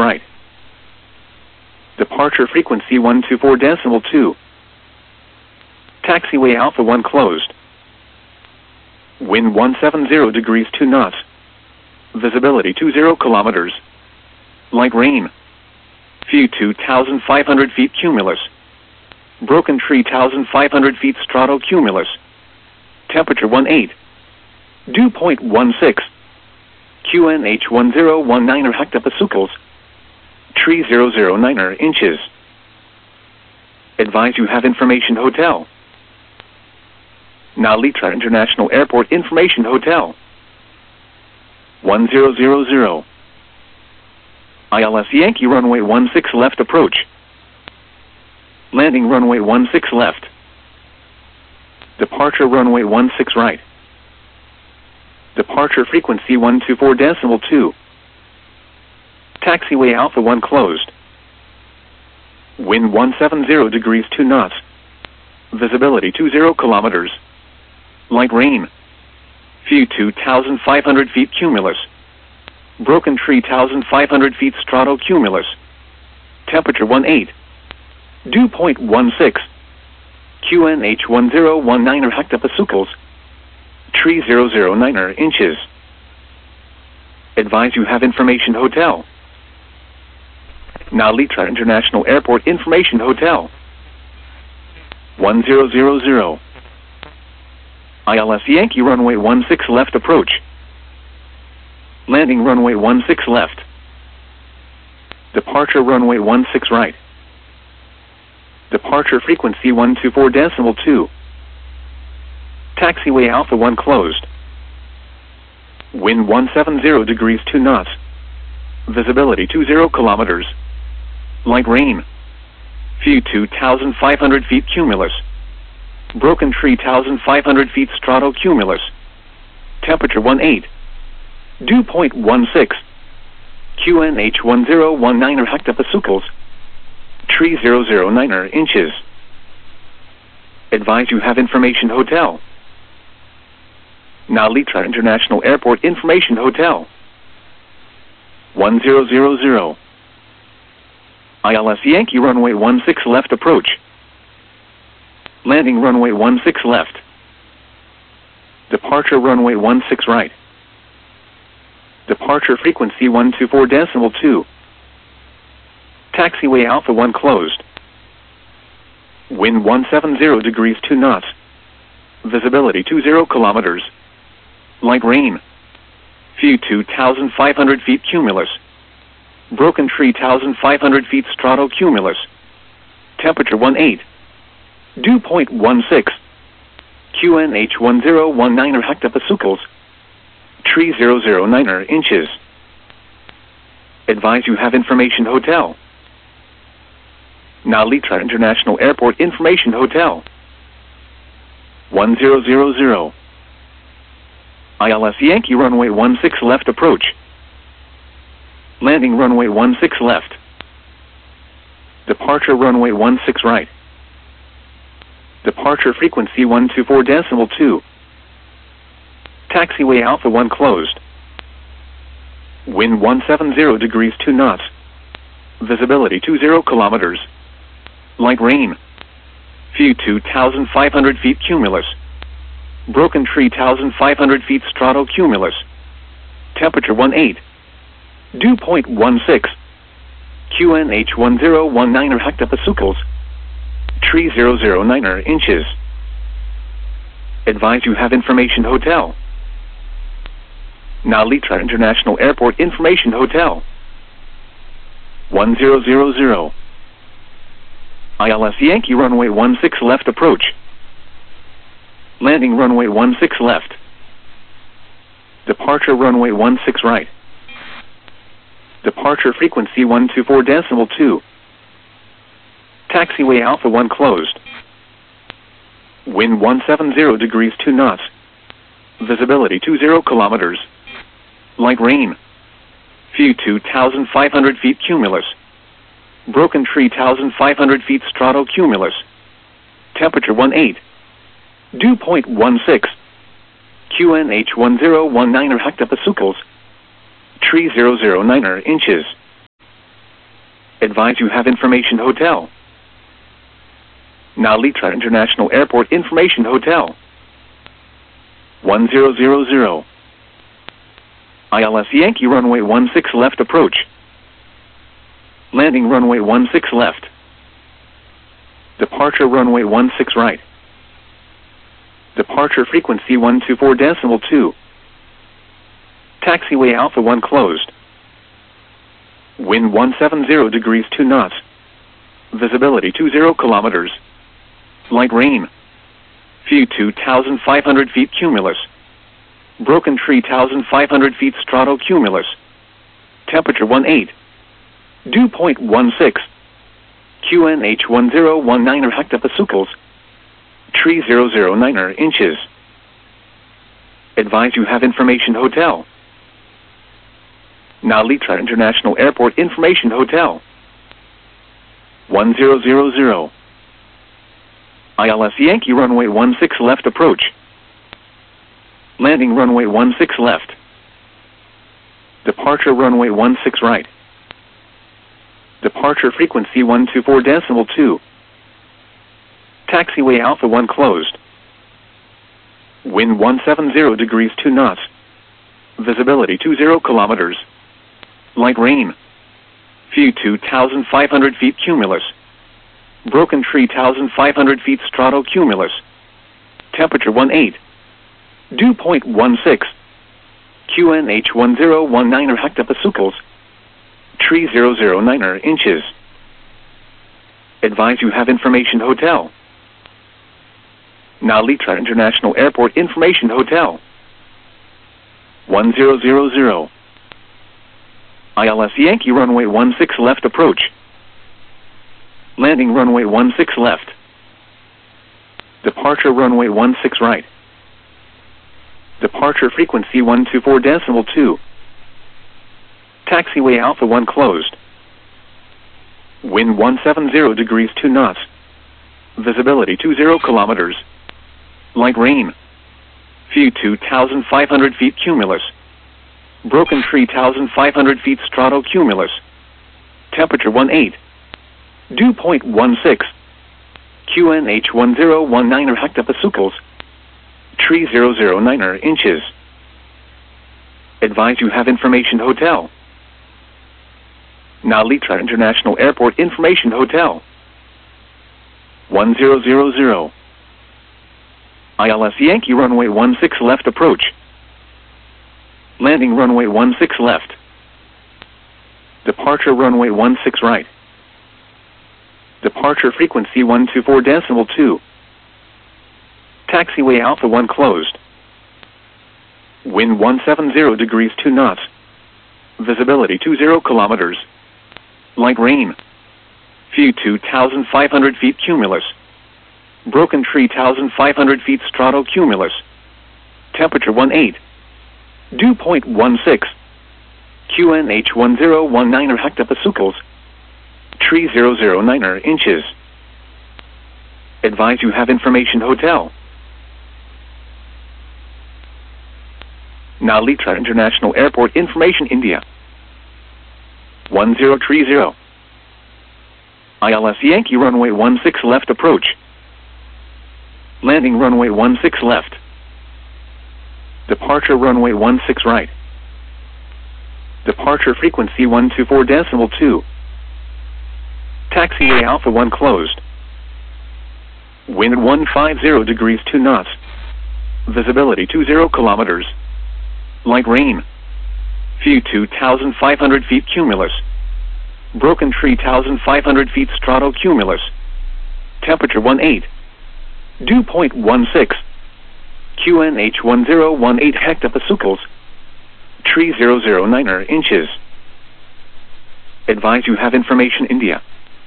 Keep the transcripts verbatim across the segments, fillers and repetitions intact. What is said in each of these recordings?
right. Departure frequency one two four decimal two. Taxiway Alpha one closed. Wind one seven zero degrees two knots. Visibility two zero kilometers. Light rain. View two thousand five hundred feet cumulus. Broken tree one thousand five hundred feet stratocumulus. Temperature one eight. Dew point one six. Q N H one zero one nine hectopascals. Tree zero zero nine inches. Advise you have information hotel. Nalitra International Airport Information Hotel. one zero zero zero. I L S Yankee runway one six left approach. Landing runway one six left. Departure runway one six right. Departure frequency one two four decimal two. Taxiway Alpha one closed. Wind one seven zero degrees two knots. Visibility two zero kilometers. Light rain. View two thousand five hundred feet cumulus. Broken tree one thousand five hundred feet stratocumulus. Temperature one eight. Dew point one six. Q N H one zero one nine hectopascals. Tree zero zero nine inches. Advise you have information hotel. Nalitra International Airport Information Hotel. one zero zero zero. I L S Yankee runway one six left approach. Landing runway one six left. Departure runway one six right. Departure frequency one two four decimal two. Taxiway Alpha one closed. Wind one seven zero degrees two knots. Visibility two zero kilometers. Light rain. View two thousand five hundred feet cumulus. Broken tree one thousand five hundred feet stratocumulus. Temperature one eight. Dew point one six. Q N H one zero one nine hectopascals. Tree zero zero nine inches. Advise you have information hotel. Nalitra International Airport Information Hotel. one zero zero zero. I L S Yankee runway one six left approach. Landing runway one six left. Departure runway one six right. Departure frequency one two four decimal two. Taxiway Alpha one closed. Wind one seven zero degrees two knots. Visibility two zero kilometers. Light rain. View two thousand five hundred feet cumulus. Broken tree one thousand five hundred feet stratocumulus. Temperature one eight. Dew point one six. Q N H one zero one nine hectopascals. Tree zero zero nine inches. Advise you have information hotel. Nalitra International Airport Information Hotel. one zero zero zero. I L S Yankee runway one six left approach. Landing runway one six left. Departure runway one six right. Departure frequency one two four decimal two. Taxiway Alpha one closed. Wind one seven zero degrees two knots. Visibility two zero kilometers. Light rain. View two thousand five hundred feet cumulus. Broken tree one thousand five hundred feet stratocumulus. Temperature one eight. Dew point one six. Q N H one zero one nine hectopascals. Tree zero zero nine inches. Advise you have information hotel. Nalitra International Airport Information Hotel. one zero zero zero. I L S Yankee runway one six left approach. Landing runway one six left. Departure runway one six right. Departure frequency one two four decimal two. Taxiway Alpha one closed. Wind one seven zero degrees two knots. Visibility two zero kilometers. Light rain. View two thousand five hundred feet cumulus. Broken tree one thousand five hundred feet stratocumulus. Temperature one eight. Dew point one six. Q N H one zero one nine hectopascals. Tree zero zero nine inches. Advise you have information hotel. Nalitra International Airport information hotel. one zero zero zero. I L S Yankee runway one six left approach. Landing runway one six left. Departure runway one six right. Departure frequency one two four decimal two. Taxiway Alpha one closed. Wind one seven zero degrees two knots. Visibility two zero kilometers. Light rain. View two thousand five hundred feet cumulus. Broken tree one thousand five hundred feet stratocumulus. Temperature one eight. Dew point one six. Q N H one zero one nine hectopascals. Tree zero zero nine inches. Advise you have information hotel. Nalitra International Airport information hotel. one zero zero zero. I L S Yankee runway one six left approach. Landing runway one six left. Departure runway one six right. Departure frequency one two four decimal two. Taxiway Alpha one closed. Wind one seven zero degrees two knots. Visibility two zero kilometers. Light rain. View two thousand five hundred feet cumulus. Broken tree one thousand five hundred feet stratocumulus. Temperature one eight. Dew point one six. Q N H one zero one nine hectopascals. Tree zero zero nine inches. Advise you have information hotel. Nalitra International Airport information hotel. one zero zero zero. I L S Yankee runway one six left approach. Landing runway one six left. Departure runway one six right. Departure frequency one two four decimal two. Taxiway Alpha one closed. Wind one seven zero degrees two knots. Visibility two zero kilometers. Light rain. View two thousand five hundred feet cumulus. Broken tree one thousand five hundred feet stratocumulus. Temperature one eight. Dew point one six. Q N H one zero one nine hectopascals. Tree zero zero nine inches. Advise you have information hotel. Nalitra International Airport information hotel. one zero zero zero. I L S Yankee runway one six left approach. Landing runway one six left. Departure runway one six right. Departure frequency one two four decimal two. Taxiway Alpha one closed. Wind one seven zero degrees two knots. Visibility two zero kilometers. Light rain. View two thousand five hundred feet cumulus. Broken tree one thousand five hundred feet stratocumulus. Temperature one eight. Dew point one six. Q N H one zero one nine hectopascals. Tree zero zero nine inches. Advise you have information hotel. Nalitra International Airport information India. one zero three zero. I L S Yankee runway one six left approach. Landing runway one six left. Departure runway one six right. Departure frequency one two four decimal two. Taxiway Alpha one closed. Wind one five zero degrees two knots. Visibility two zero kilometers. Light rain. View two thousand five hundred feet cumulus. Broken tree one thousand five hundred feet stratocumulus. Temperature one eight. Dew point one six. Q N H one zero one eight hectopascals. Tree zero zero nine inches. Advise you have information India.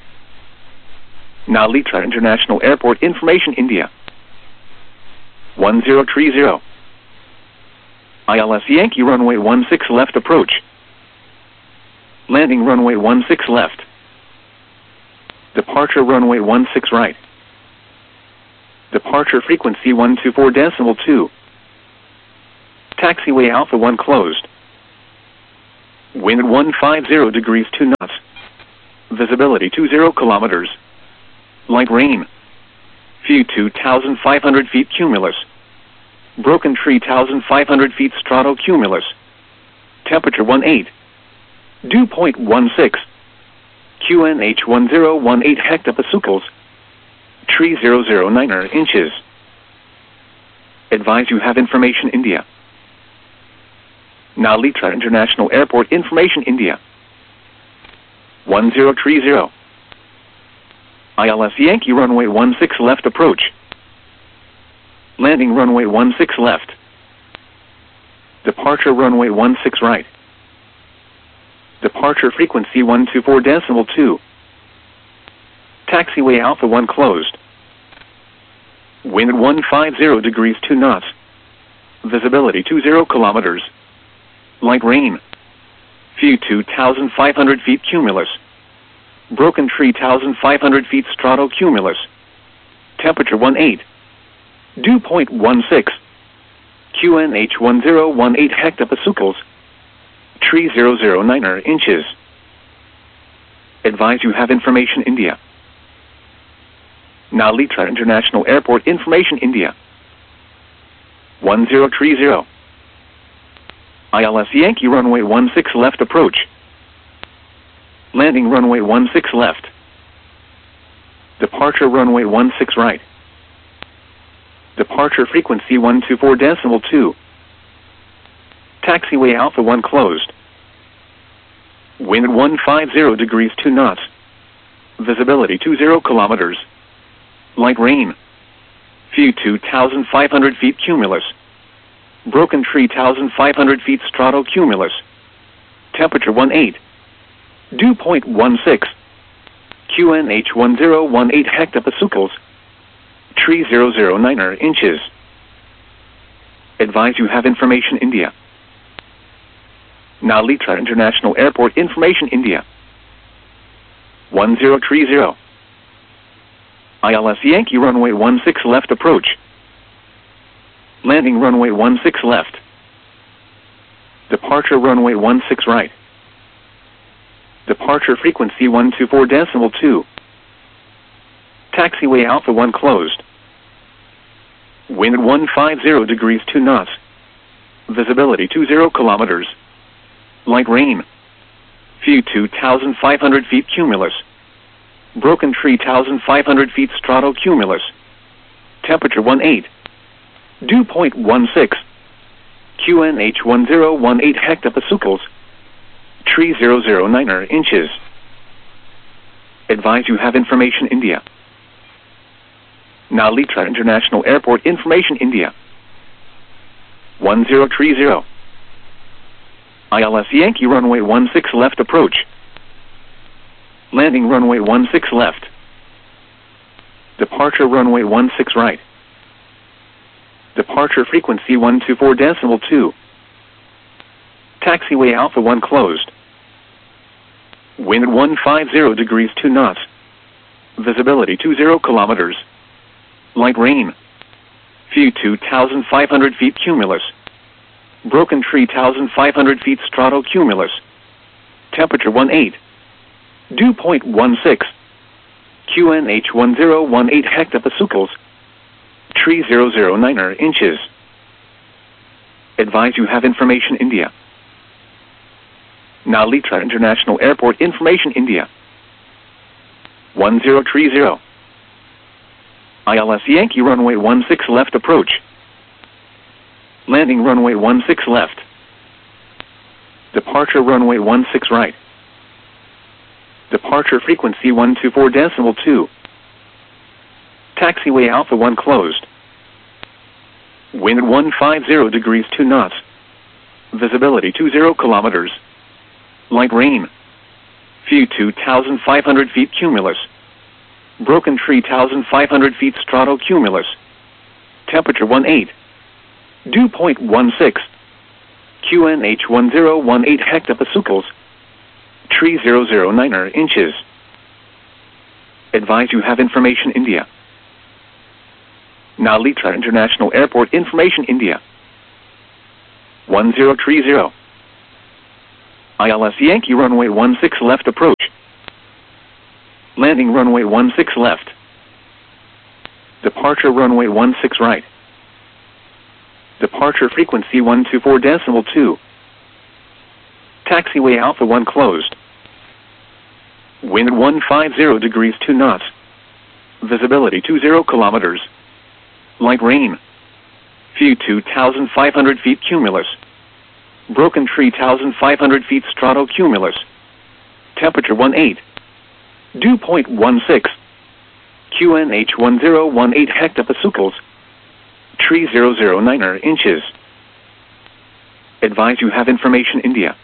Nalitra International Airport information India. one zero three zero. I L S Yankee runway one six left approach. Landing runway one six left. Departure runway one six right. Departure frequency one two four decimal two. Taxiway Alpha one closed. Wind one five zero degrees two knots. Visibility two zero kilometers. Light rain. View two thousand five hundred feet cumulus. Broken tree one thousand five hundred feet stratocumulus. Temperature one eight. Dew point one six. Q N H one zero one eight hectopascals. Tree zero zero nine inches. Advise you have information India. Nalitra International Airport information India. one zero three zero. I L S Yankee runway one six left approach. Landing runway one six left. Departure runway one six right. Departure frequency one two four decimal two. Taxiway Alpha one closed. Wind one five zero degrees two knots. Visibility two zero kilometers. Light rain. View two thousand five hundred feet cumulus. Broken tree one thousand five hundred feet stratocumulus. Temperature one eight. Dew point one six. Q N H one zero one eight hectopascals. Tree zero zero nine inches. Advise you have information India. Nalitra International Airport information India. one zero three zero. I L S Yankee runway one six left approach. Landing runway one six left. Departure runway one six right. Departure frequency one two four decimal two. Taxiway Alpha one closed. Wind one five zero degrees two knots. Visibility two zero kilometers. Light rain. View two thousand five hundred feet cumulus. Broken tree one thousand five hundred feet stratocumulus. Temperature one eight. Dew point one six. Q N H one zero one eight hectopascals. Tree zero zero nine inches. Advise you have information India. Nalitra International Airport information India. one zero three zero. I L S Yankee runway one six left approach. Landing runway one six left. Departure runway one six right. Departure frequency one two four decimal two. Taxiway Alpha one closed. Wind one five zero degrees two knots. Visibility two zero kilometers. Light rain. View two thousand five hundred feet cumulus. Broken tree one thousand five hundred feet stratocumulus. Temperature one eight. Dew point one six. Q N H one zero one eight hectopascals. Tree zero zero nine inches. Advise you have information India. Nalitra International Airport information India. one zero three zero. I L S Yankee runway one six left approach. Landing runway one six left. Departure runway one six right. Departure frequency one two four decimal two. Taxiway Alpha one closed. Wind one five zero degrees two knots. Visibility two zero kilometers. Light rain. View two thousand five hundred feet cumulus. Broken tree one thousand five hundred feet stratocumulus. Temperature one eight. Dew point one six. Q N H one zero one eight hectopascals. Tree zero zero nine inches. Advise you have information India. Nalitra International Airport information India. one zero three zero. I L S Yankee runway one six left approach. Landing runway one six left. Departure runway one six right. Departure frequency one two four decimal two. Taxiway Alpha one closed. Wind one five zero degrees two knots. Visibility two zero kilometers. Light rain. View two thousand five hundred feet cumulus. Broken tree one thousand five hundred feet stratocumulus. Temperature one eight. Dew point one six. Q N H one zero one eight hectopascals. Tree zero zero nine inches. Advise you have information India. Nalitra International Airport information India. one zero three zero. I L S Yankee runway one six left approach. Landing runway one six left. Departure runway one six right. Departure frequency one two four decimal two. Taxiway Alpha one closed. Wind one five zero degrees two knots. Visibility two zero kilometers. Light rain. View two thousand five hundred feet cumulus. Broken tree one thousand five hundred feet stratocumulus. Temperature one eight. Dew point one six. Q N H one zero one eight hectopascals. Tree zero zero nine inches. Advise you have information India.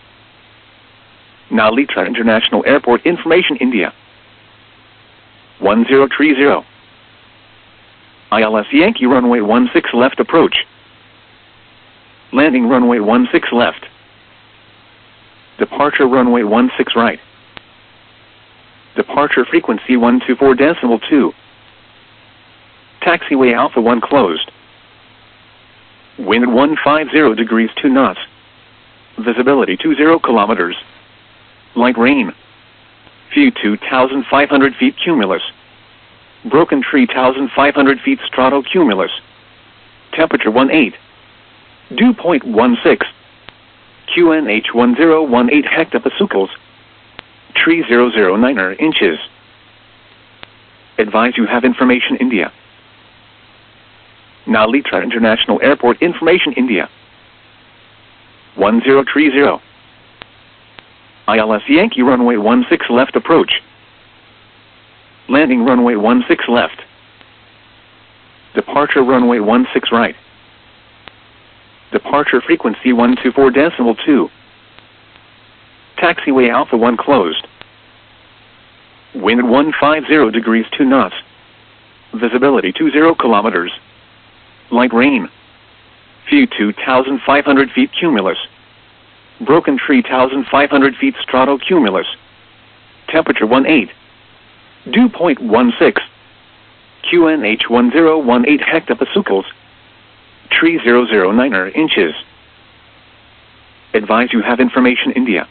Now Litra International Airport information India. one zero three zero. I L S Yankee runway one six left approach. Landing runway one six left. Departure runway one six right. Departure frequency one two four decimal two. Taxiway Alpha one closed. Wind one five zero degrees two knots. Visibility two zero kilometers. Light rain. View two thousand five hundred feet cumulus. Broken tree one thousand five hundred feet stratocumulus. Temperature one eight. Dew point one six. Q N H one zero one eight hectopascals. Tree zero zero nine inches. Advise you have information India. Now Litra International Airport information India. one zero three zero. I L S Yankee runway one six left approach. Landing runway one six left. Departure runway one six right. Departure frequency one two four decimal two. Taxiway Alpha one closed. Wind one five zero degrees two knots. Visibility two zero kilometers. Light rain. View two thousand five hundred feet cumulus. Broken tree one thousand five hundred feet stratocumulus. Temperature one eight. Dew point one six. Q N H one zero one eight hectopascals. Tree zero zero nine inches. Advise you have information India.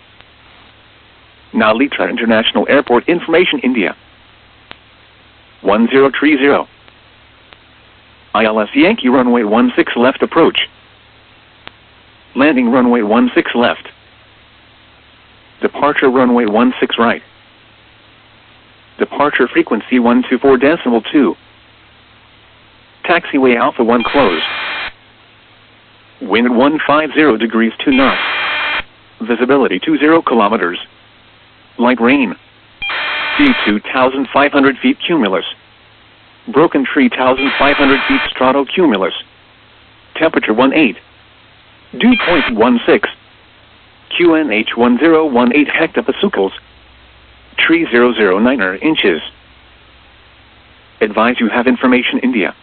Now Litra International Airport information India. one zero three zero. I L S Yankee runway one six left approach. Landing runway one six left. Departure runway one six right. Departure frequency one two four decimal two. Taxiway Alpha one closed. Wind one five zero degrees two knots. Visibility two zero kilometers. Light rain. View two thousand five hundred feet cumulus. Broken tree one thousand five hundred feet stratocumulus. Temperature one eight. Dew point one six. Q N H one zero one eight hectopascals. Tree zero zero nine inches. Advise you have information India.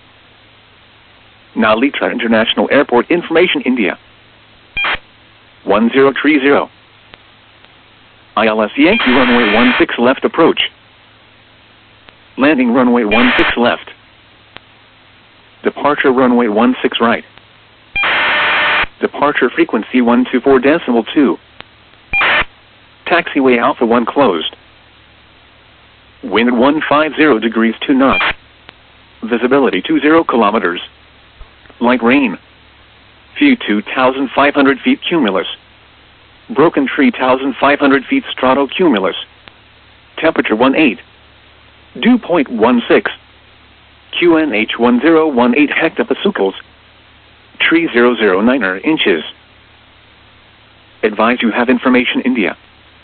Now Litra International Airport information India. one zero three zero. I L S Yankee runway one six left approach. Landing runway one six left. Departure runway one six right. Departure frequency one two four decimal two. Taxiway Alpha one closed. Wind one five zero degrees two knots. Visibility two zero kilometers. Light rain. View two thousand five hundred feet cumulus. Broken tree one thousand five hundred feet stratocumulus. Temperature one eight. Dew point one six. Q N H one zero one eight hectopascals. Tree zero zero nine inches. Advise you have information India.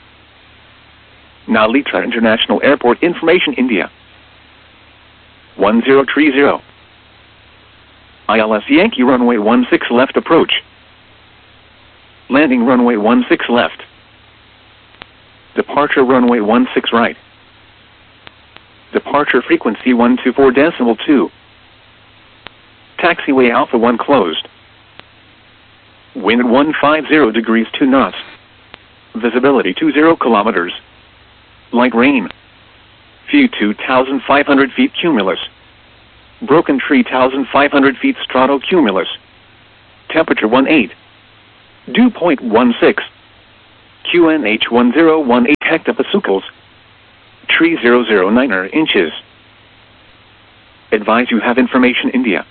Now Litra International Airport information India. one zero three zero. I L S Yankee runway one six left approach. Landing runway one six left. Departure runway one six right. Departure frequency one two four decimal two. Taxiway Alpha one closed. Wind one five zero degrees two knots. Visibility two zero kilometers. Light rain. View two thousand five hundred feet cumulus. Broken tree one thousand five hundred feet stratocumulus. Temperature one eight. Dew point one six. Q N H one zero one eight hectopascals. three thousand nine inches. Advise you have information India.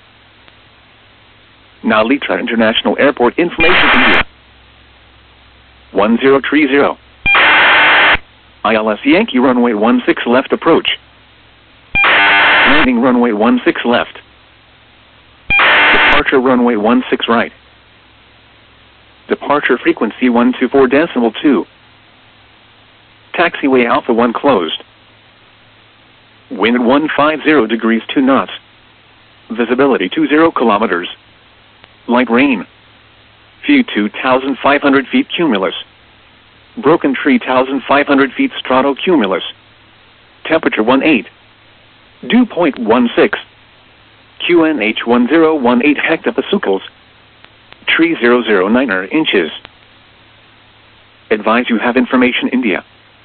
Now Litra International Airport information India. one zero three zero. I L S Yankee runway one six left approach. Landing runway one six left. Departure runway one six right. Departure frequency one two four decimal two. Taxiway Alpha one closed. Wind one five zero degrees two knots. Visibility two zero kilometers. Light rain. View two thousand five hundred feet cumulus. Broken tree one thousand five hundred feet stratocumulus. Temperature one eight. Dew point one six. Q N H one zero one eight hectopascals. three thousand nine inches. Advise you have information India.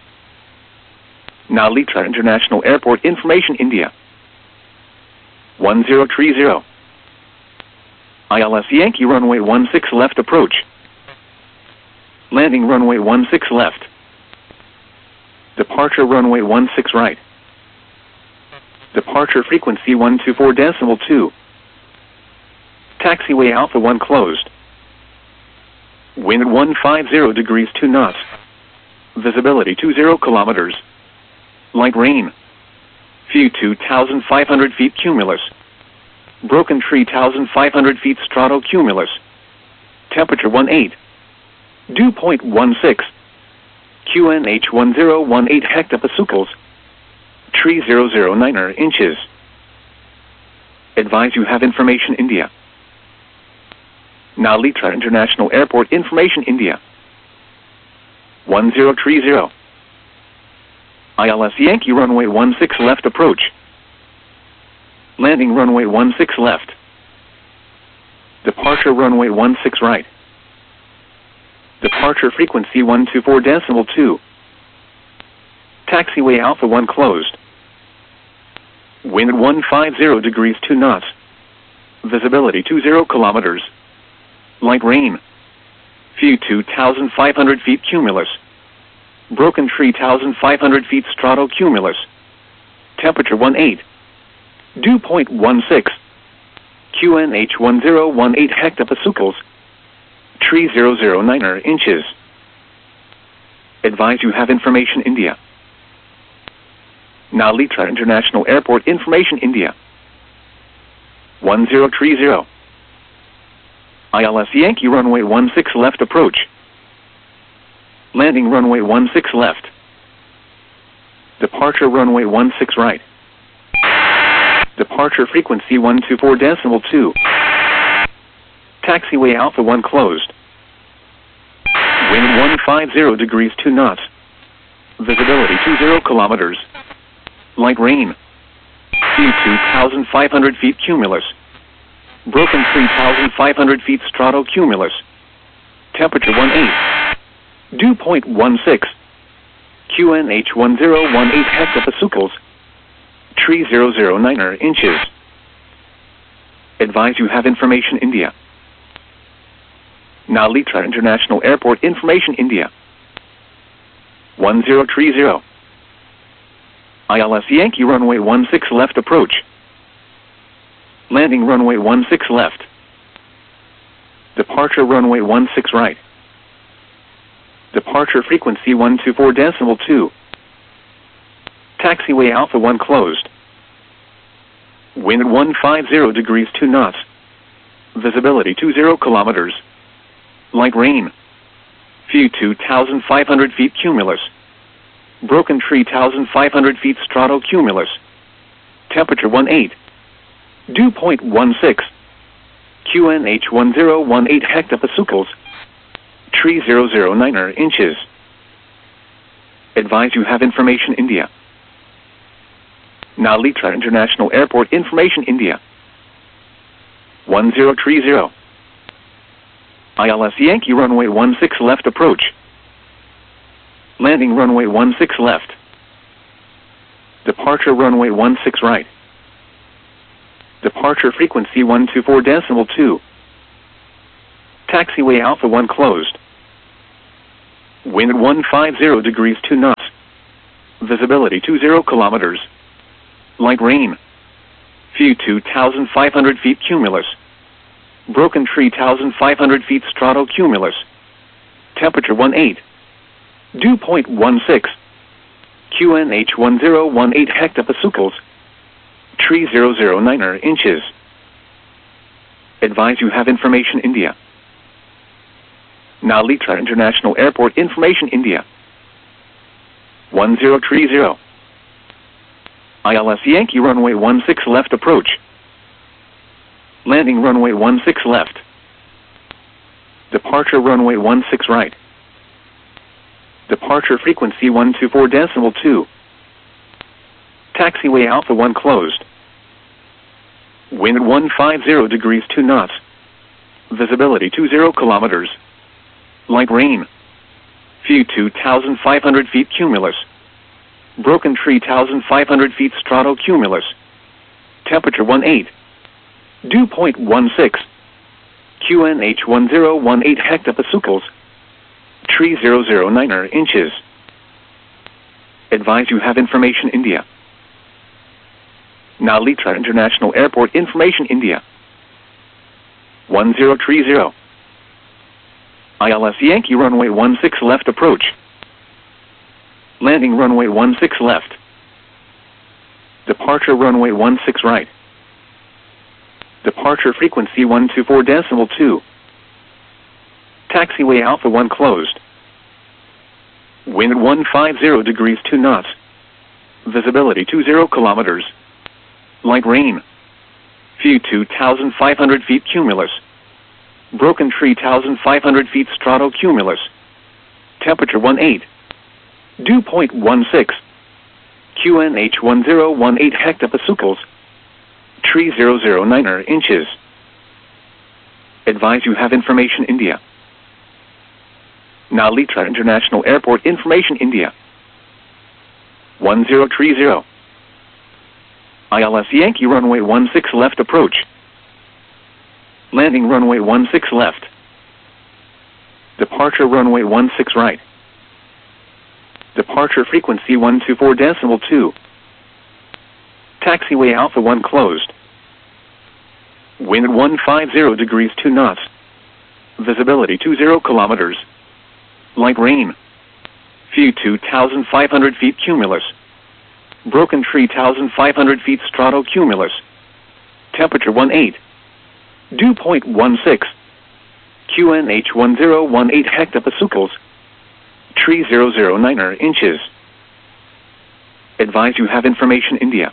Now Litra International Airport information India. one zero three zero. I L S Yankee runway one six left approach. Landing runway one six left. Departure runway one six right. Departure frequency one two four decimal two. Taxiway Alpha one closed. Wind one five zero degrees two knots. Visibility two zero kilometers. Light rain. View two thousand five hundred feet cumulus. Broken tree one thousand five hundred feet stratocumulus. Temperature one eight. Dew point one six. Q N H one zero one eight hectopascals. three thousand nine inches. Advise you have information India. Now Litra International Airport information India. one zero three zero. I L S Yankee runway one six left approach. Landing runway one six left. Departure runway one six right. Departure frequency one two four decimal two. Taxiway Alpha one closed. Wind one five zero degrees two knots. Visibility two zero kilometers. Light rain. View two thousand five hundred feet cumulus. Broken tree one thousand five hundred feet stratocumulus. Temperature one eight. Dew point one six. Q N H one zero one eight hectopascals. three thousand nine inches. Advise you have information India. Now Litra International Airport information India. one zero three zero. I L S Yankee runway one six left approach. Landing runway one six left. Departure runway one six right. Departure frequency one two four decimal two. Taxiway Alpha one closed. Wind one five zero degrees two knots. Visibility two zero kilometers. Light rain. View two thousand five hundred feet cumulus. Broken tree one thousand five hundred feet stratocumulus. Temperature one eight. Dew point one six. Q N H one zero one eight hectopascals. three thousand nine inches. Advise you have information India. Now Litra International Airport information India. one zero three zero. I L S Yankee runway one six left approach. Landing runway one six left. Departure runway one six right. Departure frequency one two four decimal two. Taxiway Alpha one closed. Wind one five zero degrees two knots. Visibility two zero kilometers. Light rain. View two thousand five hundred feet cumulus. Broken tree one thousand five hundred feet stratocumulus. Temperature one eight. Dew point one six. Q N H one zero one eight hectopascals. three thousand nine inches. Advise you have information India. Now Litra International Airport information India. one zero three zero. I L S Yankee runway one six left approach. Landing runway one six left. Departure runway one six right. Departure frequency one two four decimal two. Taxiway Alpha one closed. Wind one five zero degrees two knots. Visibility two zero kilometers. Light rain. View two thousand five hundred feet cumulus. Broken tree one thousand five hundred feet stratocumulus. Temperature one eight. Dew point one six. Q N H one zero one eight hectopascals. Tree zero zero nine inches. Advise you have information India. Nalitra International Airport information India. one zero three zero. I L S Yankee runway one six left approach. Landing runway one six left. Departure runway one six right. Departure frequency one two four decimal two. Taxiway Alpha one closed. Wind one five zero degrees two knots. Visibility two zero kilometers. Light rain. View two thousand five hundred feet cumulus. Broken tree one thousand five hundred feet stratocumulus. Temperature one eight. Dew point one six. Q N H one zero one eight hectopascals. Tree zero zero nine inches. Advise you have information India. Nalitra International Airport information India. one zero three zero. I L S Yankee runway one six left approach. Landing runway one six left. Departure runway one six right. Departure frequency one two four decimal two. Taxiway Alpha one closed. Wind one five zero degrees two knots. Visibility two zero kilometers. Light rain. View two thousand five hundred feet cumulus. Broken tree one thousand five hundred feet stratocumulus. Temperature one eight. Dew point one six. Q N H one zero one eight hectopascals. Tree zero zero nine inches. Advise you have information India. Nalitra International Airport information India. one zero three zero. I L S Yankee runway one six left approach. Landing runway one six left. Departure runway one six right. Departure frequency one two four decimal two. Taxiway Alpha one closed. Wind one five zero degrees two knots. Visibility two zero kilometers. Light rain. View two thousand five hundred feet cumulus. Broken tree one thousand five hundred feet stratocumulus. Temperature one eight. Dew point one six. Q N H one zero one eight hectopascals. Tree zero zero nine inches. Advise you have information India.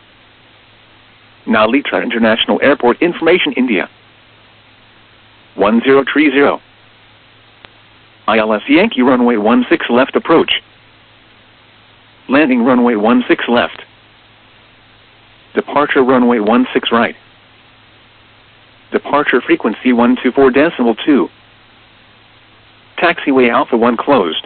Nalitra International Airport information India. one zero three zero. I L S Yankee runway one six left approach. Landing runway one six left. Departure runway one six right. Departure frequency one two four decimal two. Taxiway Alpha one closed.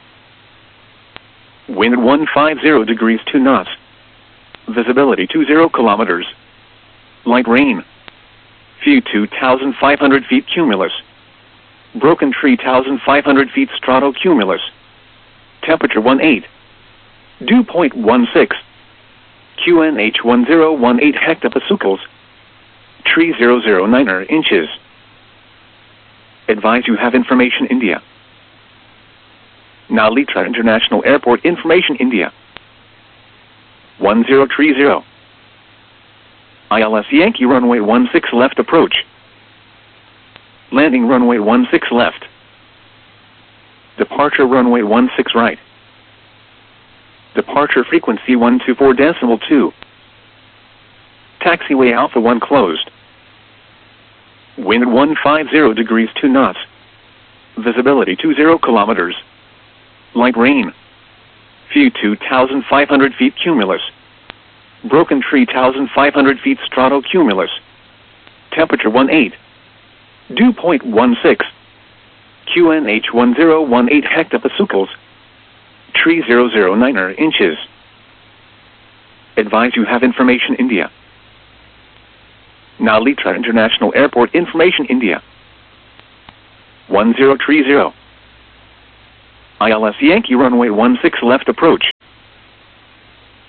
Wind one five zero degrees two knots. Visibility two zero kilometers. Light rain. View two thousand five hundred feet cumulus. Broken tree one thousand five hundred feet stratocumulus. Temperature one eight. Dew point one six. Q N H one zero one eight hectopascals. Tree zero zero nine inches. Advise you have information India. Nalitra International Airport information India. one zero three zero. I L S Yankee runway one six left approach. Landing runway one six left. Departure runway one six right. Departure frequency one two four decimal two. Taxiway Alpha one closed. Wind one five zero degrees two knots. Visibility two zero kilometers. Light rain. View two thousand five hundred feet cumulus. Broken tree one thousand five hundred feet stratocumulus. Temperature one eight. Dew point one six. Q N H one zero one eight hectopascals. Tree zero zero nine inches. Advise you have information India. Nalitra International Airport information India. one zero three zero. I L S Yankee runway one six left approach.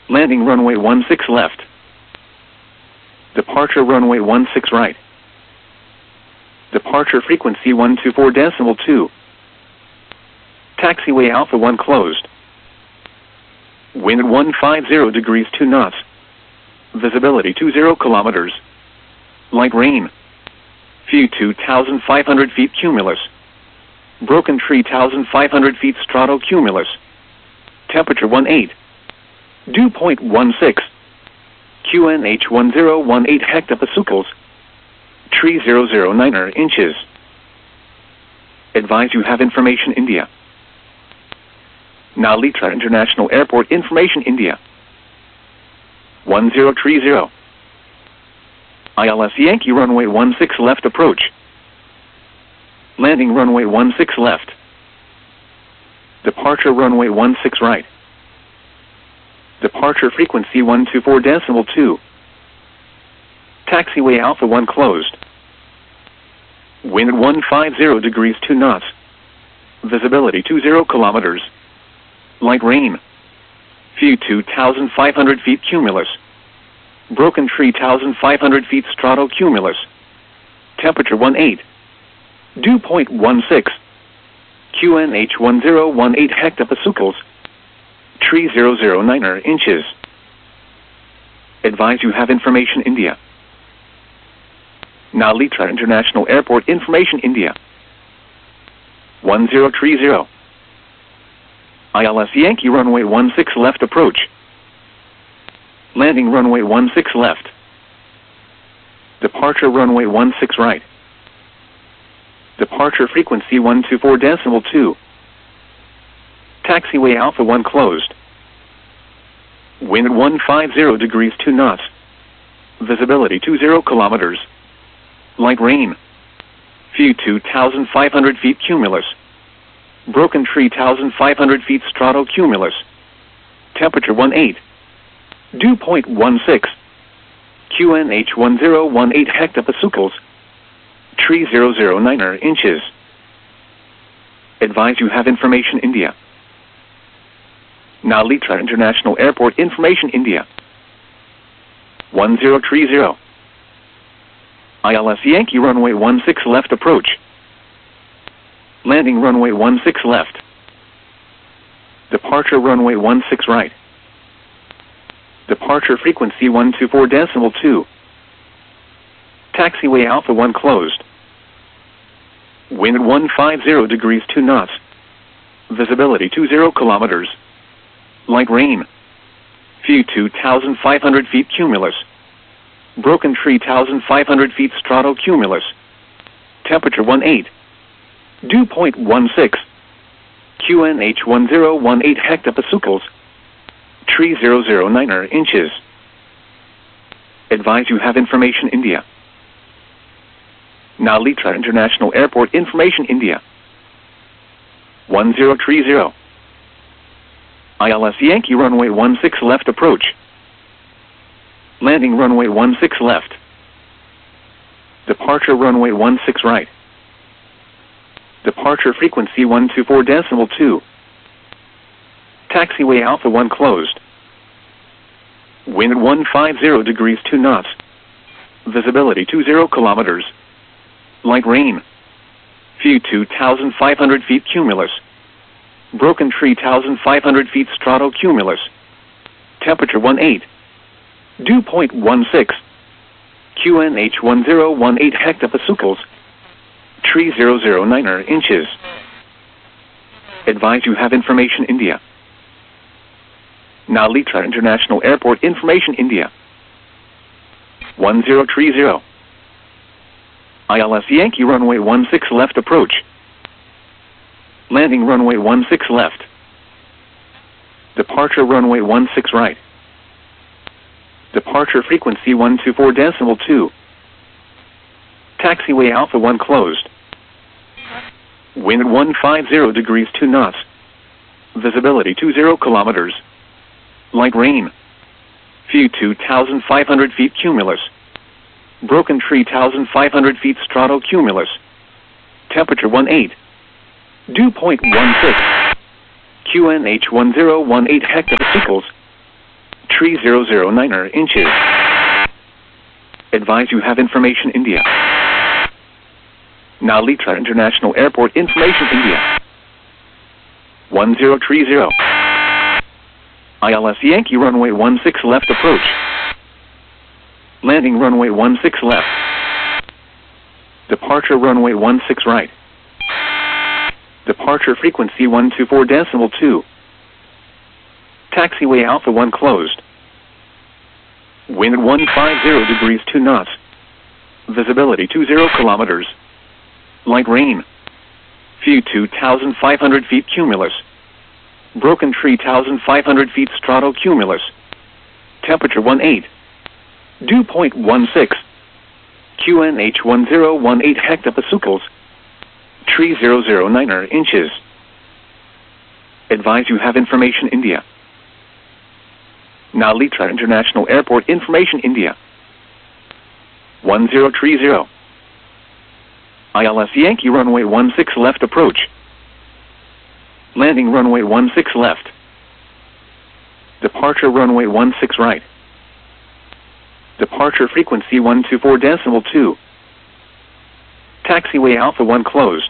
Landing runway one six left. Departure runway one six right. Departure frequency one two four decimal two. Taxiway Alpha one closed. Wind one five zero degrees two knots. Visibility two zero kilometers. Light rain. View two thousand five hundred feet cumulus. Broken tree one thousand five hundred feet stratocumulus. Temperature one eight. Dew point one six. Q N H one zero one eight hectopascals. Tree zero zero nine inches. Advise you have information India. Now Litra International Airport information India. one zero three zero. I L S Yankee runway one six left approach. Landing runway one six left. Departure runway one six right. Departure frequency one two four decimal two. Taxiway Alpha one closed. Wind one five zero degrees two knots. Visibility two zero kilometers. Light rain. View two thousand five hundred feet cumulus. Broken tree one thousand five hundred feet stratocumulus. Temperature one eight. Dew point one six. Q N H one zero one eight hectopascals. Tree zero zero nine inches. Advise you have information India. Now Litra International Airport information India. one zero three zero. I L S Yankee runway one six left approach. Landing runway one six left. Departure runway one six right. Departure frequency one two four decimal two. Taxiway Alpha one closed. Wind one five zero degrees two knots. Visibility two zero kilometers. Light rain. View two thousand five hundred feet cumulus. Broken tree one thousand five hundred feet stratocumulus. Temperature one eight. Dew point one six. Q N H one zero one eight hectopascals. Tree zero zero nine inches. Advise you have information India. Now Litra International Airport information India. one zero three zero. I L S Yankee runway one six left approach. Landing runway one six left. Departure runway one six right. Departure frequency one two four decimal two. Taxiway Alpha one closed. Wind one five zero degrees two knots. Visibility two zero kilometers. Light rain. View two thousand five hundred feet cumulus. Broken tree one thousand five hundred feet stratocumulus. Temperature one eight. Dew point one six. Q N H one zero one eight hectopascals. Tree zero zero nine inches. Advise you have information India. Now Litra International Airport information India. one zero three zero. I L S Yankee runway one six left approach. Landing runway one six left. Departure runway one six right. Departure frequency one two four decimal two. Taxiway Alpha one closed. Wind one five zero degrees two knots. Visibility two zero kilometers. Light rain. View two thousand five hundred feet cumulus. Broken tree one thousand five hundred feet stratocumulus. Temperature one eight. Dew point one six. Q N H one zero one eight hectopascals. Tree zero zero nine inches. Advise you have information India. Now Litra International Airport information India. one zero three zero. I L S Yankee runway one six left approach. Landing runway one six left. Departure runway one six right. Departure frequency one two four decimal two. Taxiway Alpha one closed. Wind one five zero degrees two knots. Visibility two zero kilometers. Light rain. View two thousand five hundred feet cumulus. Broken tree one thousand five hundred feet stratocumulus. Temperature one eight. Dew point one six. Q N H one zero one eight hectopascals. Tree zero zero nine inches. Advise you have information India. Now Litra International Airport information India. one zero three zero. I L S Yankee runway one six left approach. Landing runway one six left. Departure runway one six right. Departure frequency one two four decimal two. Taxiway Alpha one closed. Wind one five zero degrees two knots. Visibility two zero kilometers. Light rain. View two thousand five hundred feet cumulus. Broken tree one thousand five hundred feet stratocumulus. Temperature one eight. Dew point one six. Q N H one zero one eight hectopascals. Tree zero zero nine inches. Advise you have information India. Now Litra International Airport information India. one zero three zero. I L S Yankee runway one six left approach. Landing runway one six left. Departure runway one six right. Departure frequency one two four decimal two. Taxiway Alpha one closed.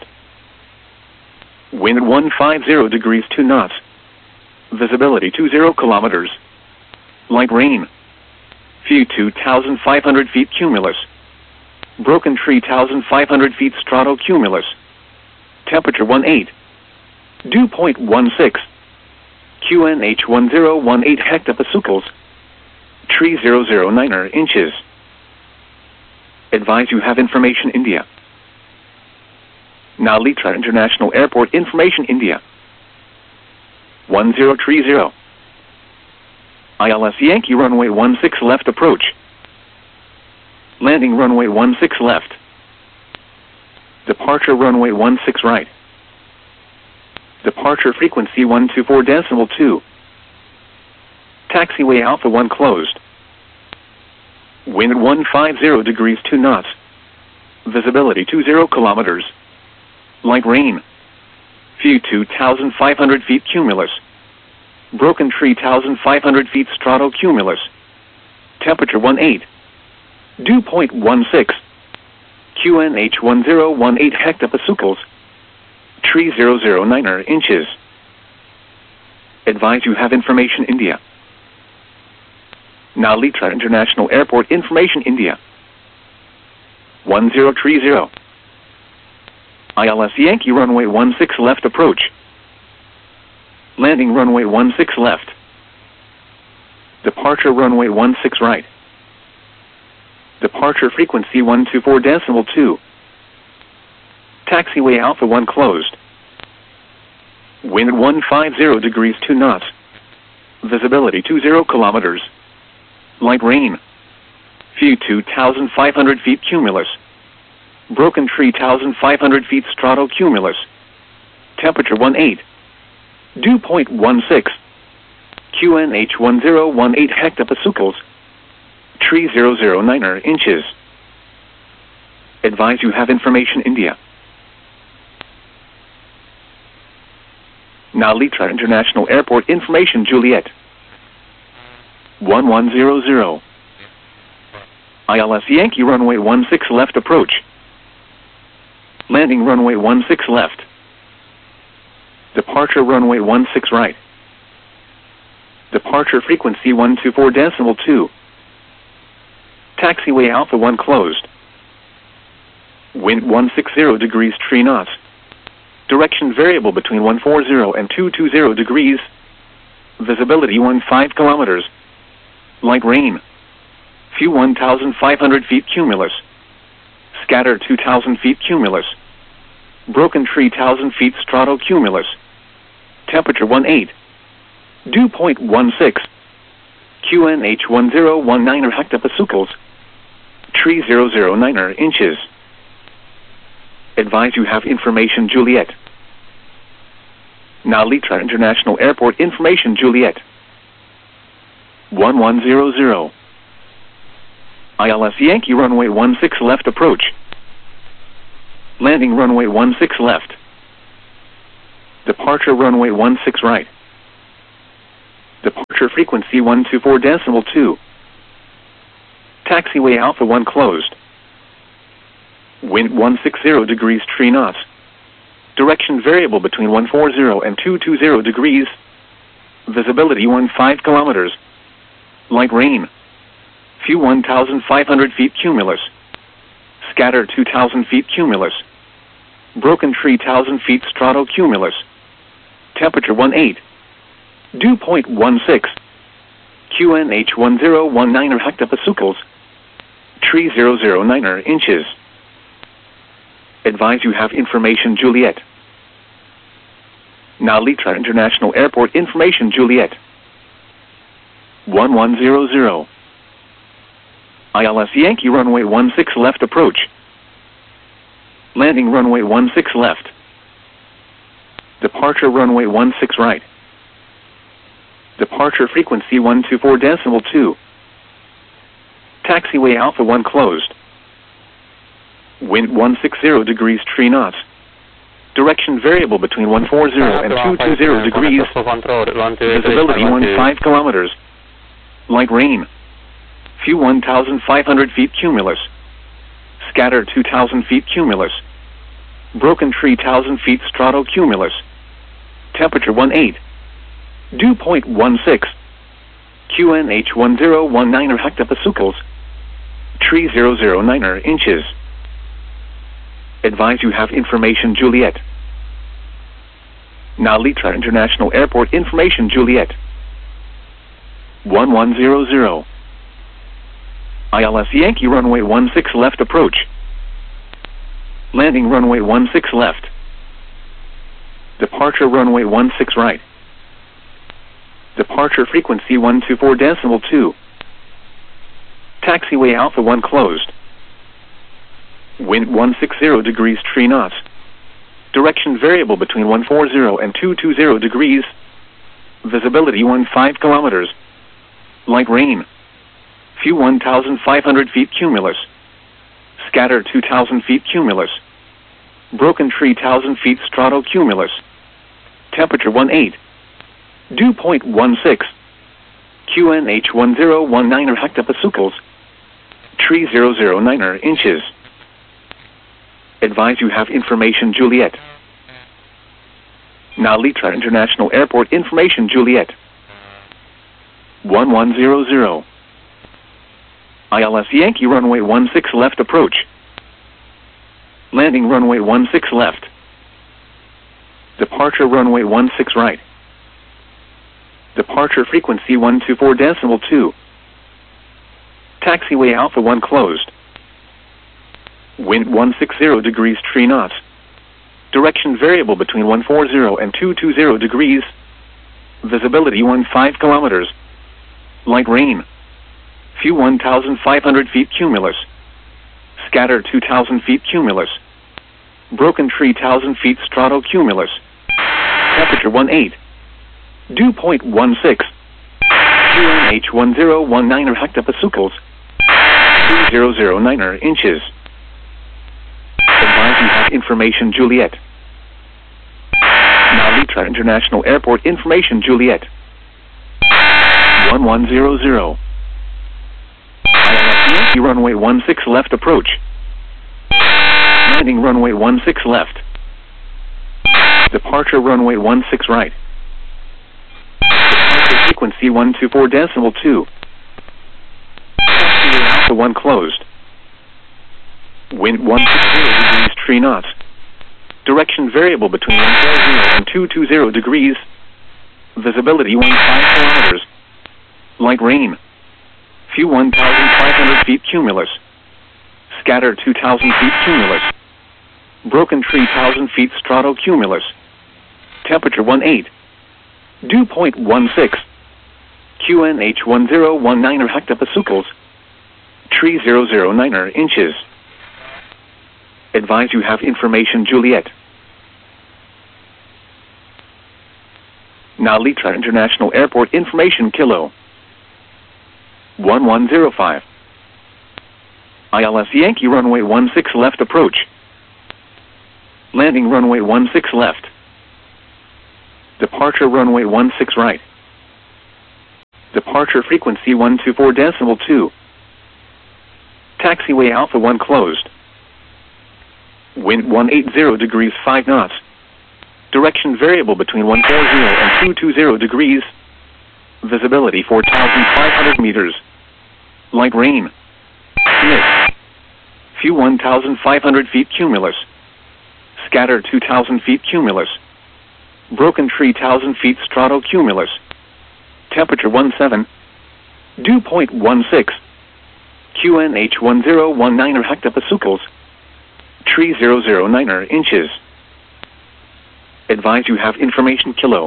Wind one five zero degrees two knots. Visibility two zero kilometers. Light rain. View two thousand five hundred feet cumulus. Broken tree one thousand five hundred feet stratocumulus. Temperature one eight. Dew point one six. Q N H one zero one eight hectopascals. Tree zero zero nine inches. Advise you have information India. Now Litra International Airport information India. one zero three zero. I L S Yankee runway one six left approach. Landing runway one six left. Departure runway one six right. Departure frequency one two four decimal two. Taxiway Alpha one closed. Wind one five zero degrees two knots. Visibility two zero kilometers. Light rain. View two thousand five hundred feet cumulus. Broken tree one thousand five hundred feet stratocumulus. Temperature one eight. Dew point one six. Q N H one zero one eight hectopascals. Tree zero zero nine inches. Advise you have information India. Now Litra International Airport information India. one zero three zero. I L S Yankee runway one six left approach. Landing runway one six left. Departure runway one six right. Departure frequency one two four decimal two. Taxiway Alpha one closed. Wind one five zero degrees two knots. Visibility two zero kilometers. Light rain. View two thousand five hundred feet cumulus. Broken tree one thousand five hundred feet stratocumulus. Temperature one eight. Dew point one six. Q N H one zero one eight hectopascals. Tree zero zero nine inches. Advise you have information India. Now Litra International Airport information Juliet. one one zero zero. I L S Yankee runway one six left approach. Landing runway one six left. Departure runway one six right. Departure frequency one two four decimal two. Taxiway Alpha one closed. Wind one six zero degrees three knots. Direction variable between one forty and two twenty degrees. Visibility fifteen kilometers. Light rain. View one thousand five hundred feet cumulus. Scatter two thousand feet cumulus. Broken tree one thousand feet stratocumulus. Temperature one eight. Dew point one six. Q N H one zero one nine hectopascals. Tree zero zero nine inches. Advise you have information Juliet. Now Litra International Airport information Juliet. one one zero zero. I L S Yankee runway one six left approach. Landing runway one six left. Departure runway one six right. Departure frequency one two four decimal two. Taxiway Alpha one closed. Wind one sixty degrees three knots. Direction variable between one forty and two twenty degrees. Visibility fifteen kilometers. Light rain. Few one thousand five hundred feet cumulus. Scatter two thousand feet cumulus. Broken three thousand feet stratocumulus. Temperature eighteen. Dew point sixteen. Q N H one zero one nine hectopascals. three thousand nine inches. Advise you have information Juliet. Now Litra International Airport information Juliet. one one zero zero. I L S Yankee runway sixteen left approach. Landing runway sixteen left. Departure runway sixteen right. Departure frequency one two four decimal two. Taxiway Alpha one closed. Wind one sixty degrees three knots. Direction variable between one forty and two twenty degrees. Visibility fifteen kilometers. Light rain. Few one thousand five hundred feet cumulus. Scatter two thousand feet cumulus. Broken three thousand feet stratocumulus. Temperature eighteen. Dew point sixteen. Q N H one zero one nine hectopascals. three thousand nine inches. Advise you have information Juliet. Now Litra International Airport information Juliet. one one zero zero. I L S Yankee runway sixteen left approach. Landing runway sixteen left. Departure runway sixteen right. Departure frequency one two four decimal two. Taxiway Alpha one closed. Wind one sixty degrees three knots. Direction variable between one forty and two twenty degrees. Visibility fifteen kilometers. Light rain. Few one thousand five hundred feet cumulus. Scatter two thousand feet cumulus. Broken three thousand feet stratocumulus. Temperature eighteen. Dew point sixteen. Q N H one zero one nine hectopascals. three thousand nine inches. Advise you have information Juliet. Now Litra International Airport information Juliet. one one zero zero. I L S Yankee runway sixteen left approach. Landing runway sixteen left. Departure runway sixteen right. Departure frequency one two four decimal two. Taxiway Alpha one closed. Wind one sixty degrees three knots. Direction variable between one forty and two twenty degrees. Visibility fifteen kilometers. Light rain. Few one thousand five hundred feet cumulus. Scatter two thousand feet cumulus. Broken three thousand feet stratocumulus. Temperature eighteen. Dew point sixteen. Q N H one zero one nine hectopascals. three thousand nine inches. Advise you have information Juliet. Now Litra International Airport information Juliet. one one zero zero. I L S Yankee runway sixteen left approach. Landing runway sixteen left. Departure runway sixteen right. Departure frequency one two four decimal two. Taxiway Alpha one closed. Wind one sixty degrees three knots. Direction variable between one forty and two twenty degrees. Visibility fifteen kilometers. Light rain. Few one thousand five hundred feet cumulus. Scatter two thousand feet cumulus. Broken three thousand feet stratocumulus. Temperature eighteen. Dew point sixteen. Q N H one zero one nine hectopascals. three thousand nine inches. Advise you have information Juliet. Now Litra International Airport information Kilo. one one zero five. I L S Yankee runway sixteen left approach. Landing runway sixteen left. Departure runway sixteen right. Departure frequency one two four decimal two. Taxiway Alpha one closed. Wind one eighty degrees five knots. Direction variable between one forty and two twenty degrees. Visibility four thousand five hundred meters. Light rain. Mist. Few one thousand five hundred feet cumulus. Scatter two thousand feet cumulus. Broken tree one thousand feet stratocumulus. Temperature seventeen. Dew point sixteen. Q N H one zero one nine hectopascals. Tree zero zero nine inches. Advise you have information kilo.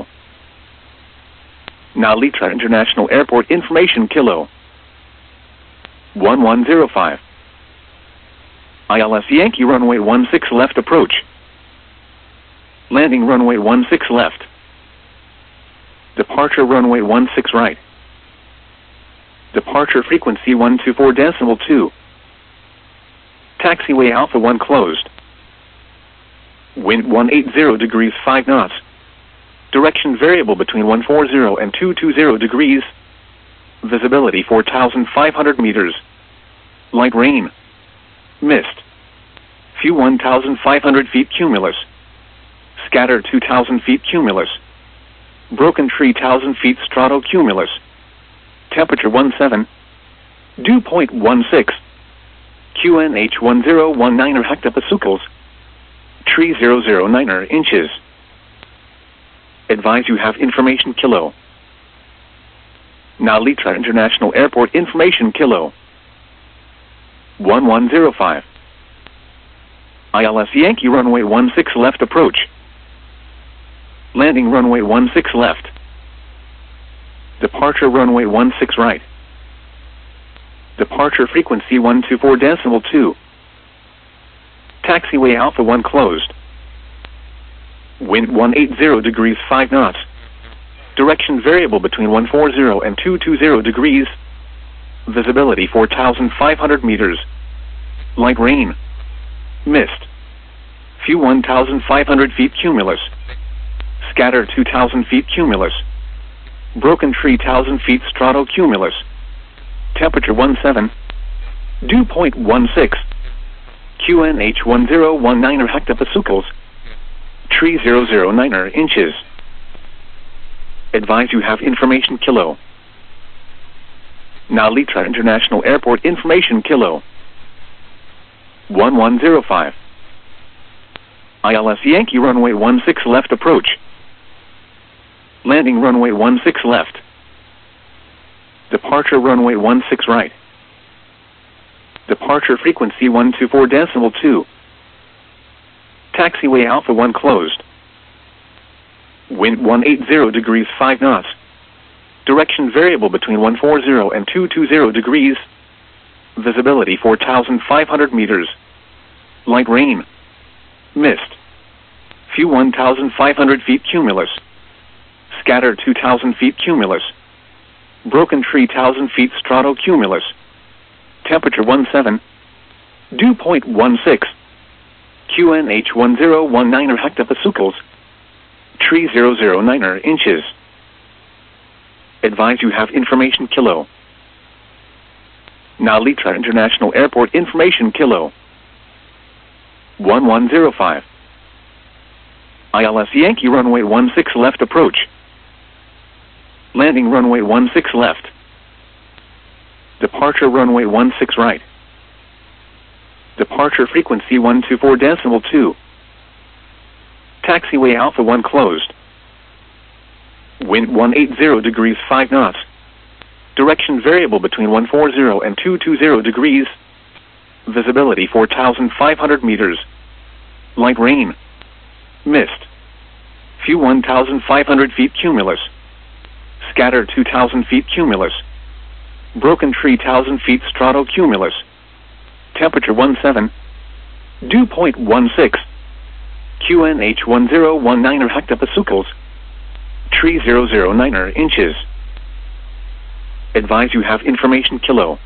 Nalitra International Airport information kilo. one one zero five. I L S Yankee runway one six left approach. Landing runway one six left. Departure runway one six right. Departure frequency one two four decimal two. Taxiway Alpha one closed. Wind one eighty degrees five knots. Direction variable between one forty and two twenty degrees. Visibility four thousand five hundred meters. Light rain. Mist. Few one thousand five hundred feet cumulus. Scatter two thousand feet cumulus. Broken tree one thousand feet stratocumulus. Temperature seventeen. Dew point sixteen. Q N H one zero one nine hectopascals. Tree zero zero nine inches. Advise you have information kilo. Nalitra International Airport information kilo. one one zero five. I L S Yankee runway one six left approach. Landing runway one six left. Departure runway one six right. Departure frequency one two four decimal two. Taxiway Alpha one closed. Wind one eighty degrees five knots. Direction variable between one forty and two twenty degrees. Visibility four thousand five hundred meters. Light rain. Mist. Few one thousand five hundred feet cumulus. Scatter two thousand feet cumulus. Broken tree one thousand feet stratocumulus. Temperature seventeen. Dew point sixteen. Q N H one zero one nine hectopascals. Tree zero zero nine inches. Advise you have information kilo. Nalitra International Airport information kilo. one one zero five. I L S Yankee runway one six left approach. Landing runway one six left. Departure runway one six right. Departure frequency one two four decimal two. Taxiway Alpha one closed. Wind one eighty degrees five knots. Direction variable between one forty and two twenty degrees. Visibility four thousand five hundred meters. Light rain. Mist. Few one thousand five hundred feet cumulus. Scatter two thousand feet cumulus. Broken tree one thousand feet stratocumulus. Temperature seventeen. Dew point sixteen. Q N H one zero one nine hectopascals. Tree zero zero nine inches. Advise you have information kilo. Nalitra International Airport information kilo. one one zero five. I L S Yankee runway one six left approach. Landing runway one six left. Departure runway one six right. Departure frequency one two four decimal two. Taxiway Alpha one closed. Wind one eighty degrees five knots. Direction variable between one forty and two twenty degrees. Visibility four thousand five hundred meters. Light rain. Mist. Few one thousand five hundred feet cumulus. Scatter two thousand feet cumulus. Broken tree one thousand feet stratocumulus. Temperature seventeen. Dew point sixteen. Q N H one zero one nine hectopascals. Tree zero zero nine inches. Advise you have information kilo.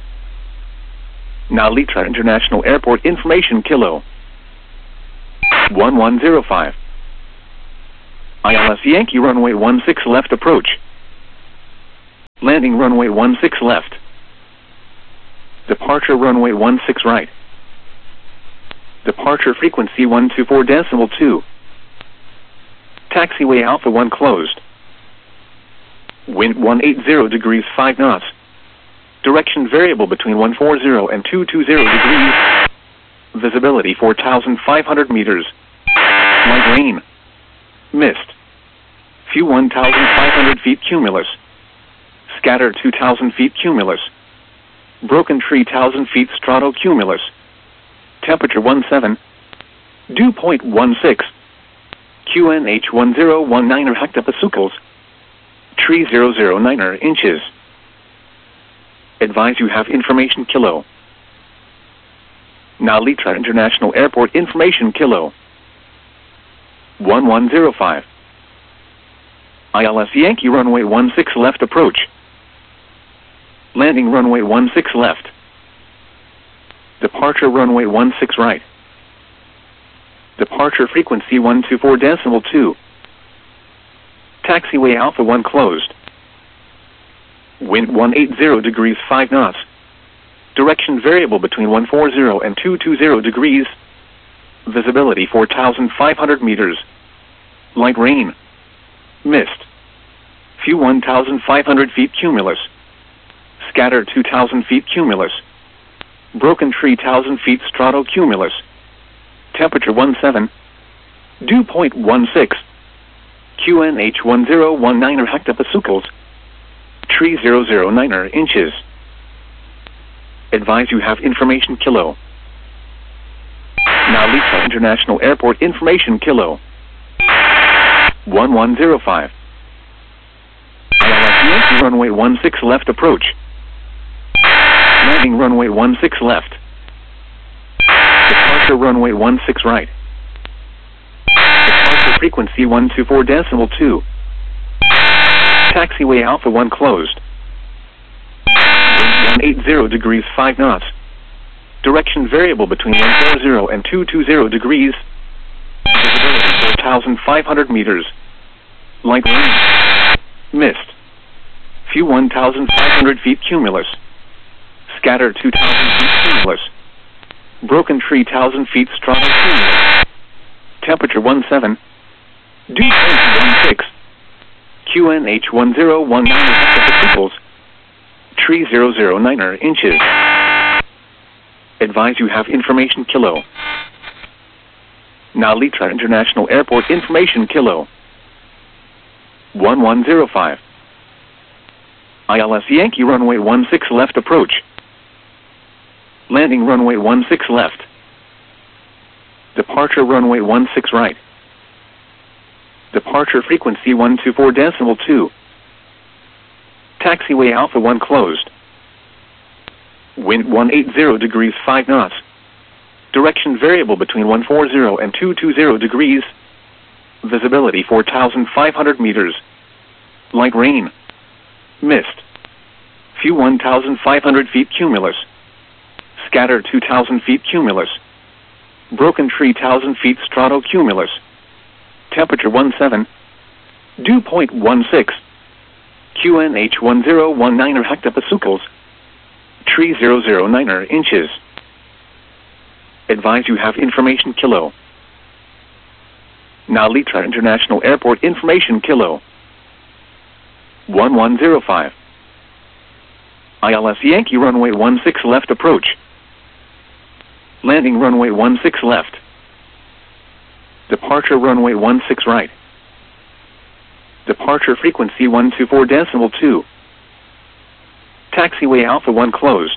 Nalitra International Airport information kilo. one one zero five. I L S Yankee runway one six left approach. Landing runway one six left. Departure runway one six right. Departure frequency one two four decimal two. Taxiway Alpha one closed. Wind one eighty degrees five knots. Direction variable between one forty and two twenty degrees. Visibility four thousand five hundred meters. Light rain. Mist. Few one thousand five hundred feet cumulus. Scatter two thousand feet cumulus. Broken tree one thousand feet stratocumulus. Temperature one seven. Dew point one six. Q N H one zero one nine hectopascals. Tree zero zero nine inches. Advise you have information kilo. Now Litra International Airport information kilo. one one zero five. I L S Yankee runway one six left approach. Landing runway one six left. Departure runway one six right. Departure frequency one two four decimal two. Taxiway Alpha one closed. Wind one eighty degrees five knots. Direction variable between one forty and two twenty degrees. Visibility four thousand five hundred meters. Light rain. Mist. Few one thousand five hundred feet cumulus. Scatter two thousand feet cumulus. Broken tree one thousand feet stratocumulus. Temperature one seven. Dew point one six. Q N H one zero one nine hectopascals. Tree zero zero nine inches. Advise you have information kilo. Now Lisa International Airport information kilo. one one zero five. I L S Yankee runway one six left approach. Landing runway one six left. Departure runway one six right. Departure frequency one two four decimal two. Taxiway Alpha one closed. Wind one eighty degrees five knots. Direction variable between one forty and two twenty degrees. Visibility four thousand five hundred meters. Light rain. Mist. Few one thousand five hundred feet cumulus. Scatter two thousand feet cumulus. Broken tree one thousand feet stratocumulus. Temperature one seven. Dew point one six. Q N H one zero one nine hectopascals. Tree zero zero nine inches. Advise you have information kilo. Now Litra International Airport information kilo. one one zero five. I L S Yankee runway one six left approach. Landing runway one six left. Departure runway one six right. Departure frequency one two four decimal two. Taxiway Alpha one closed. Wind one eighty degrees five knots. Direction variable between one forty and two twenty degrees. Visibility four thousand five hundred meters. Light rain. Mist. Few one thousand five hundred feet cumulus. Scatter two thousand feet cumulus. Broken tree one thousand feet stratocumulus. Temperature one seven. Dew point one six. Q N H one zero one nine hectopascals. Tree zero zero nine inches. Advise you have information kilo. Now Litra International Airport information kilo. one one zero five. I L S Yankee runway one six left approach. Landing runway one six left. Departure runway one six right. Departure frequency one two four decimal two. Taxiway Alpha one closed.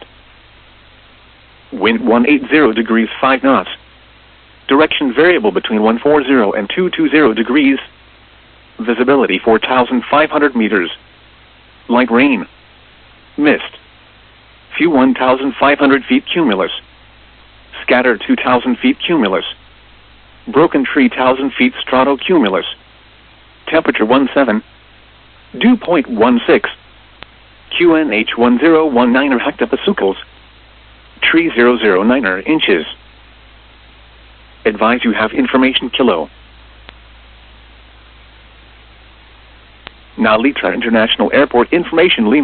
Wind one eighty degrees five knots. Direction variable between one forty and two twenty degrees. Visibility four thousand five hundred meters. Light rain. Mist. Few one thousand five hundred feet cumulus. Scatter two thousand feet cumulus. Broken tree one thousand feet stratocumulus. Temperature one seven. Dew point one six. Q N H one zero one nine hectopascals. Tree zero zero nine inches. Advise you have information kilo. Now Litra International Airport information Lima.